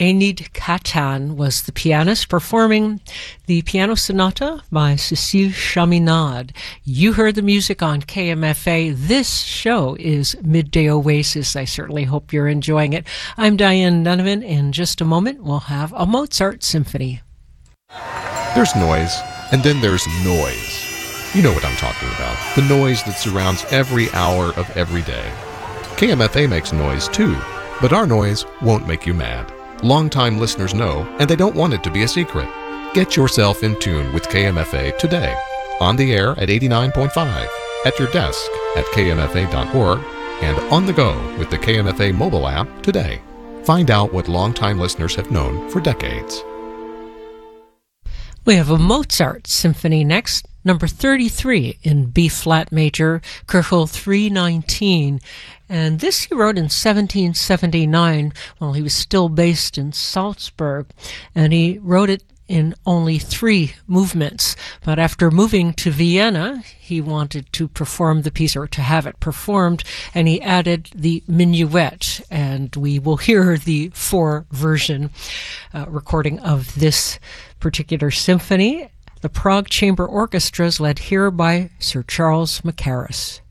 Enid Catan was the pianist performing the piano sonata by Cécile Chaminade. You heard the music on KMFA. This show is Midday Oasis. I certainly hope you're enjoying it. I'm Diane Donovan. In just a moment, we'll have a Mozart symphony. There's noise, and then there's noise. You know what I'm talking about. The noise that surrounds every hour of every day. KMFA makes noise too, but our noise won't make you mad. Longtime listeners know, and they don't want it to be a secret. Get yourself in tune with KMFA today. On the air at 89.5, at your desk at kmfa.org, and on the go with the KMFA mobile app today. Find out what longtime listeners have known for decades. We have a Mozart symphony next, number 33 in B-flat major, Köchel 319. And this he wrote in 1779 while he was still based in Salzburg. And he wrote it in only 3 movements. But after moving to Vienna, he wanted to perform the piece, or to have it performed, and he added the minuet. And we will hear the 4 version recording of this particular symphony. The Prague Chamber Orchestra is led here by Sir Charles Mackerras.